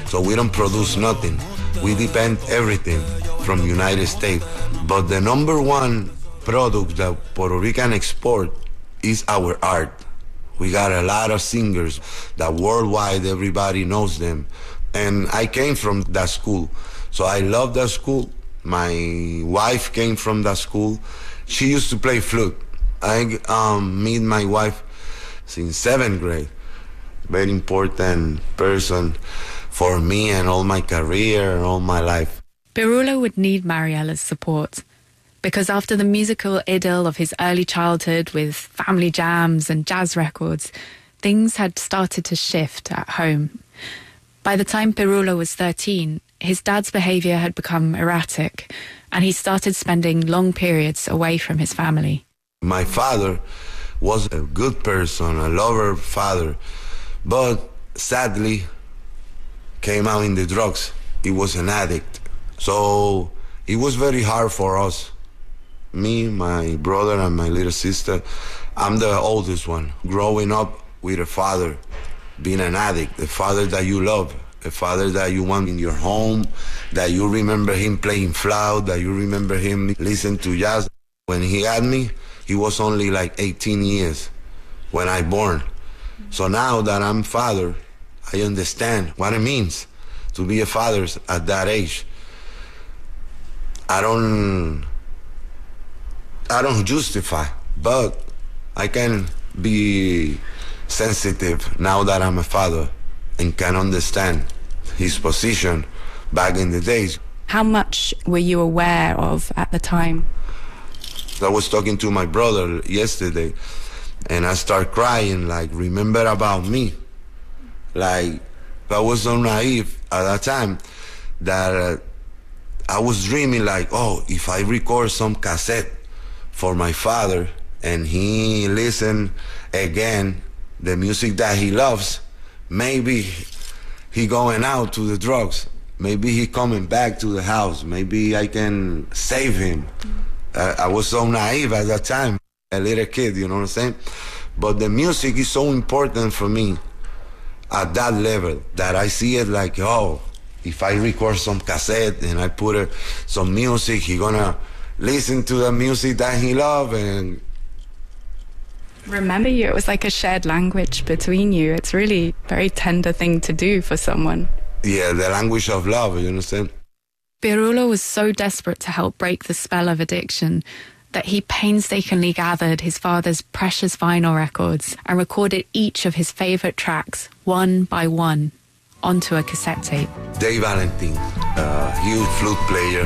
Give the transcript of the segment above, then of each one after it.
So we don't produce nothing. We depend everything from United States. But the number one product that Puerto Rican export is our art. We got a lot of singers that worldwide everybody knows them. And I came from that school. So I love that school. My wife came from that school. She used to play flute. I meet my wife since 7th grade. Very important person for me and all my career and all my life. Pirulo would need Mariella's support because after the musical idyll of his early childhood with family jams and jazz records, things had started to shift at home. By the time Pirulo was 13, his dad's behaviour had become erratic and he started spending long periods away from his family. My father was a good person, a lover father, but sadly came out in the drugs. He was an addict. So it was very hard for us. Me, my brother, and my little sister. I'm the oldest one. Growing up with a father, being an addict, a father that you love, a father that you want in your home, that you remember him playing flute, that you remember him listening to jazz. When he had me, he was only like 18 years when I born. So now that I'm father, I understand what it means to be a father at that age. I don't justify, but I can be sensitive now that I'm a father and can understand his position back in the days. How much were you aware of at the time? I was talking to my brother yesterday, and I start crying, like, remember about me. Like, I was so naive at that time that I was dreaming like, oh, if I record some cassette for my father and he listen again the music that he loves, maybe he going out to the drugs. Maybe he coming back to the house. Maybe I can save him. I was so naive at that time, a little kid, you know what I'm saying? But the music is so important for me at that level that I see it like, oh, if I record some cassette and I put some music, he gonna listen to the music that he love. And remember you, it was like a shared language between you. It's really a very tender thing to do for someone. Yeah, the language of love, you understand? Pirulo was so desperate to help break the spell of addiction that he painstakingly gathered his father's precious vinyl records and recorded each of his favourite tracks, one by one, onto a cassette tape. Dave Valentine, a huge flute player,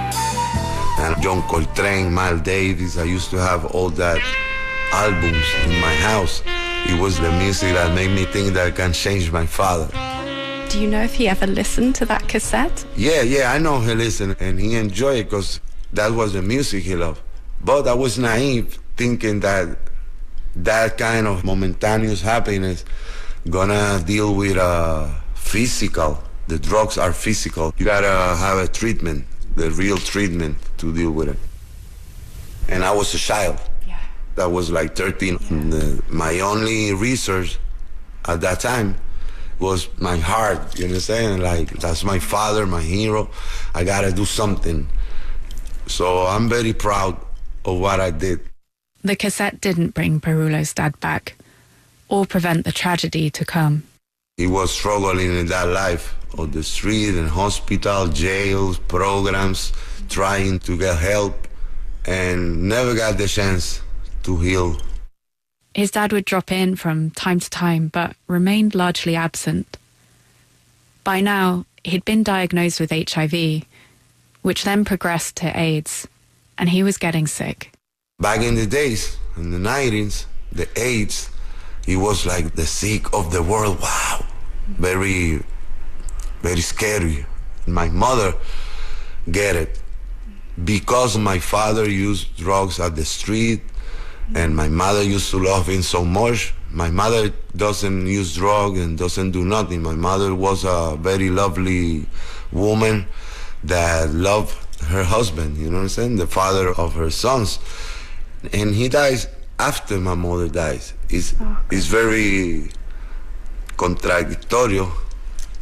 and John Coltrane, Miles Davis. I used to have all that albums in my house. It was the music that made me think that I can change my father. Do you know if he ever listened to that cassette? Yeah, I know he listened, and he enjoyed it because that was the music he loved. But I was naive, thinking that that kind of momentaneous happiness gonna deal with physical. The drugs are physical. You gotta have a treatment, the real treatment to deal with it. And I was a child. Yeah. That was like 13. Yeah. My only research at that time was my heart, you understand? Like, that's my father, my hero. I gotta do something. So I'm very proud of what I did. The cassette didn't bring Pirulo's dad back or prevent the tragedy to come. He was struggling in that life of the street and hospital, jails, programs, trying to get help, and never got the chance to heal. His dad would drop in from time to time, but remained largely absent. By now, he'd been diagnosed with HIV, which then progressed to AIDS, and he was getting sick. Back in the days, in the 90s, the AIDS, it was like the sick of the world. Wow, very, very scary. My mother get it because my father used drugs at the street, and my mother used to love him so much. My mother doesn't use drugs and doesn't do nothing. My mother was a very lovely woman that loved her husband, you know what I'm saying? The father of her sons. And he dies after my mother dies. It's very contradictory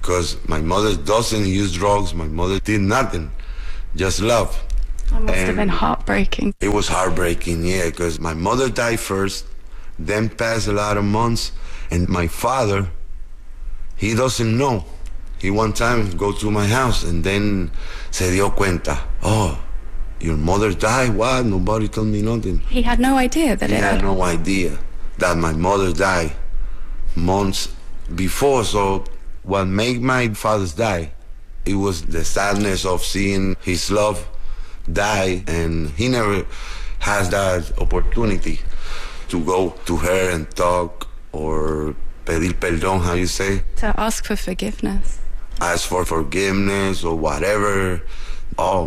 because my mother doesn't use drugs. My mother did nothing, just love. That must have been heartbreaking. It was heartbreaking, yeah, because my mother died first, then passed a lot of months, and my father, he doesn't know. He one time go to my house and then se dio cuenta, oh, your mother died? What? Nobody told me nothing. He had no idea that He had no idea that my mother died months before. So what made my father die, it was the sadness of seeing his love die, and he never has that opportunity to go to her and talk or pedir perdón, how you say? To ask for forgiveness. Ask for forgiveness or whatever. Oh,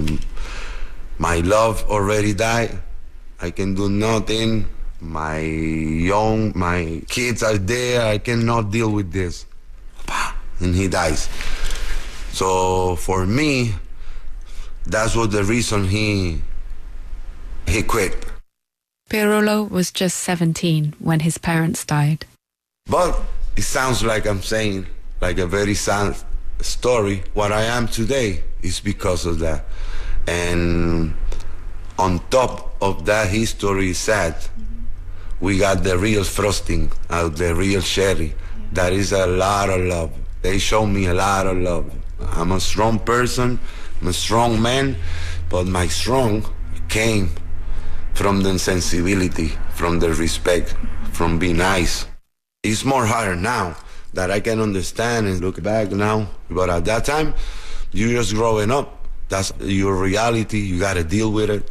my love already died. I can do nothing. My kids are there. I cannot deal with this. And he dies. So for me, that's what the reason he quit. Pirulo was just 17 when his parents died. But it sounds like I'm saying like a very sad story. What I am today is because of that. And on top of that history is sad, we got the real frosting, the real cherry. That is a lot of love. They show me a lot of love. I'm a strong person, I'm a strong man, but my strong came from the sensibility, from the respect, from being nice. It's more harder now that I can understand and look back now. But at that time, you're just growing up. That's your reality. You got to deal with it.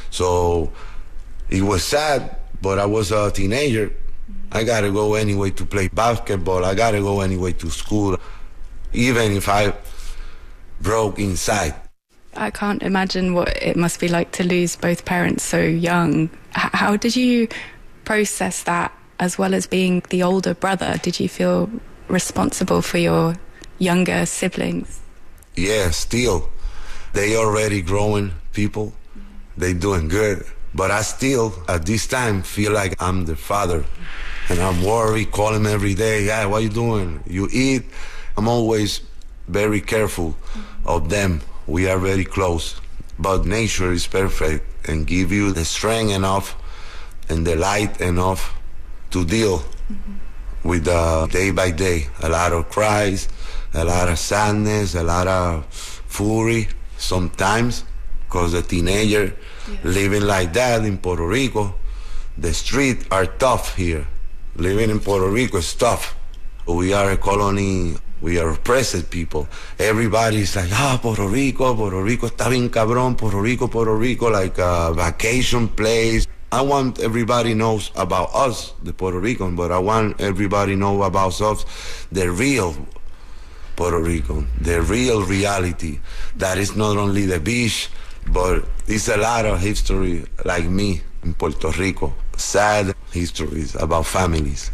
So it was sad, but I was a teenager. I got to go anyway to play basketball. I got to go anyway to school, even if I broke inside. I can't imagine what it must be like to lose both parents so young. How did you process that, as well as being the older brother? Did you feel responsible for your younger siblings? Yeah, still. They already growing people. They doing good. But I still, at this time, feel like I'm the father. And I'm worried, call him every day. Yeah, what you doing? You eat? I'm always very careful of them. We are very close. But nature is perfect and give you the strength enough and the light enough to deal with day by day. A lot of cries, a lot of sadness, a lot of fury sometimes, because a teenager living like that in Puerto Rico, the streets are tough here. Living in Puerto Rico is tough. We are a colony, we are oppressed people. Everybody's like, Puerto Rico está bien cabrón, Puerto Rico, like a vacation place. I want everybody knows about us, the Puerto Rican, but I want everybody know about us, the real Puerto Rican, the real reality. That is not only the beach, but it's a lot of history like me in Puerto Rico. Sad histories about families.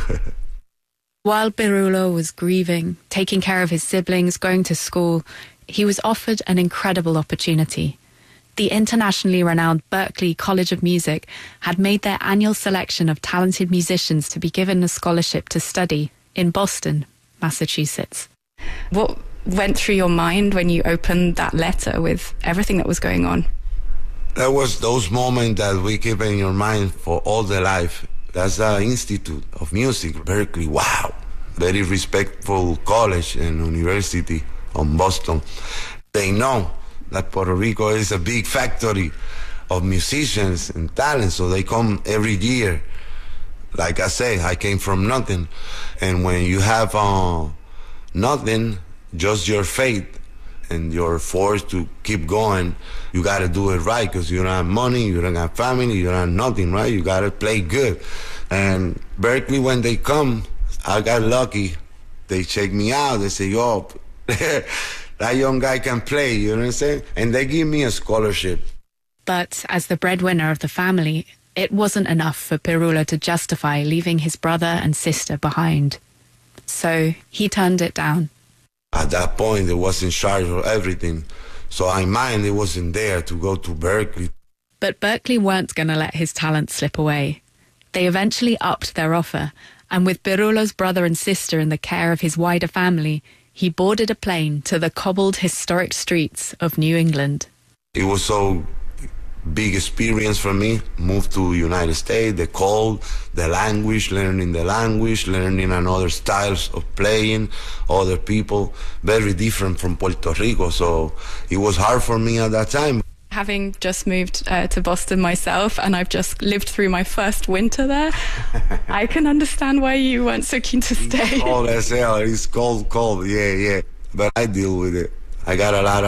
While Pirulo was grieving, taking care of his siblings, going to school, he was offered an incredible opportunity. The internationally renowned Berklee College of Music had made their annual selection of talented musicians to be given a scholarship to study in Boston, Massachusetts. What went through your mind when you opened that letter with everything that was going on? That was those moments that we keep in your mind for all the life. That's the Institute of Music, Berklee. Wow. Very respectful college and university in Boston. They know that Puerto Rico is a big factory of musicians and talent, so they come every year. Like I say, I came from nothing. And when you have nothing, just your faith, and you're forced to keep going, you got to do it right, because you don't have money, you don't have family, you don't have nothing, right? You got to play good. And Berklee, when they come, I got lucky. They check me out. They say, yo, that young guy can play, you know what I'm saying? And they give me a scholarship. But as the breadwinner of the family, it wasn't enough for Pirulo to justify leaving his brother and sister behind. So he turned it down. At that point, they was in charge of everything. So I mind it wasn't there to go to Berklee. But Berklee weren't going to let his talent slip away. They eventually upped their offer, and with Pirulo's brother and sister in the care of his wider family, he boarded a plane to the cobbled historic streets of New England. It was so big experience for me. Moved to United States, the cold, the language, learning another styles of playing, other people, very different from Puerto Rico. So it was hard for me at that time. Having just moved to Boston myself, and I've just lived through my first winter there, I can understand why you weren't so keen to stay. It's cold as hell. It's cold, yeah. But I deal with it. I got a lot of